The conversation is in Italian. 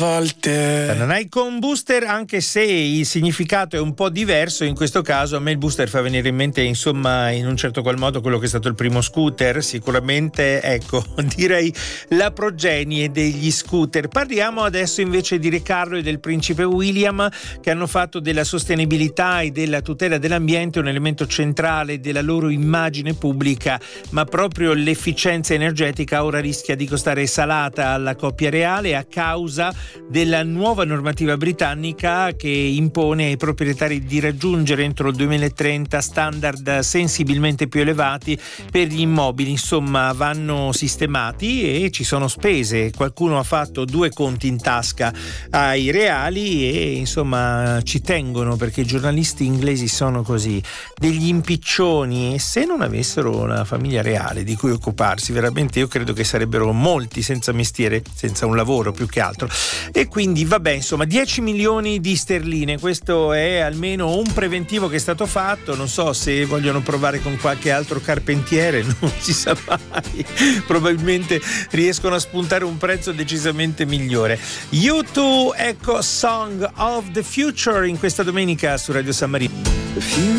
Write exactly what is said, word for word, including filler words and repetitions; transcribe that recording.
volte. Non hai con booster, anche se il significato è un po' diverso in questo caso. A me il booster fa venire in mente, insomma, in un certo qual modo quello che è stato il primo scooter, sicuramente, ecco, direi la progenie degli scooter. Parliamo adesso invece di Re Carlo e del principe William, che hanno fatto della sostenibilità e della tutela dell'ambiente un elemento centrale della loro immagine pubblica, ma proprio l'efficienza energetica ora rischia di costare salata alla coppia reale a causa della nuova normativa britannica che impone ai proprietari di raggiungere entro il duemilatrenta standard sensibilmente più elevati per gli immobili. Insomma, vanno sistemati e ci sono spese. Qualcuno ha fatto due conti in tasca ai reali e insomma ci tengono, perché i giornalisti inglesi sono così, degli impiccioni, e se non avessero una famiglia reale di cui occuparsi, veramente io credo che sarebbero molti senza mestiere, senza un lavoro più che altro. E quindi vabbè, insomma, dieci milioni di sterline, questo è almeno un preventivo che è stato fatto. Non so se vogliono provare con qualche altro carpentiere, non si sa mai, probabilmente riescono a spuntare un prezzo decisamente migliore. U due, ecco, Song of the Future in questa domenica su Radio San Marino.